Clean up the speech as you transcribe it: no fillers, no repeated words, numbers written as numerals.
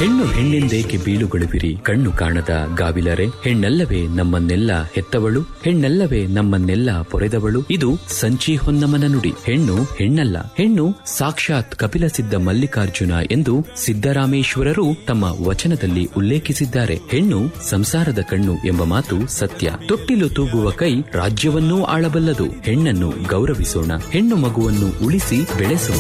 ಹೆಣ್ಣು ಹೆಣ್ಣೆಂದೇಕೆ ಬೀಳುಗೊಳುವಿರಿ ಕಣ್ಣು ಕಾಣದ ಗಾವಿಲರೆ, ಹೆಣ್ಣಲ್ಲವೇ ನಮ್ಮನ್ನೆಲ್ಲ ಹೆತ್ತವಳು, ಹೆಣ್ಣಲ್ಲವೇ ನಮ್ಮನ್ನೆಲ್ಲ ಪೊರೆದವಳು. ಇದು ಸಂಚಿ ಹೊನ್ನಮನ ನುಡಿ. ಹೆಣ್ಣು ಹೆಣ್ಣಲ್ಲ, ಹೆಣ್ಣು ಸಾಕ್ಷಾತ್ ಕಪಿಲ ಸಿದ್ಧ ಮಲ್ಲಿಕಾರ್ಜುನ ಎಂದು ಸಿದ್ದರಾಮೇಶ್ವರರು ತಮ್ಮ ವಚನದಲ್ಲಿ ಉಲ್ಲೇಖಿಸಿದ್ದಾರೆ. ಹೆಣ್ಣು ಸಂಸಾರದ ಕಣ್ಣು ಎಂಬ ಮಾತು ಸತ್ಯ. ತೊಟ್ಟಿಲು ತೂಗುವ ಕೈ ರಾಜ್ಯವನ್ನೂ ಆಳಬಲ್ಲದು. ಹೆಣ್ಣನ್ನು ಗೌರವಿಸೋಣ, ಹೆಣ್ಣು ಮಗುವನ್ನು ಉಳಿಸಿ ಬೆಳೆಸೋಣ.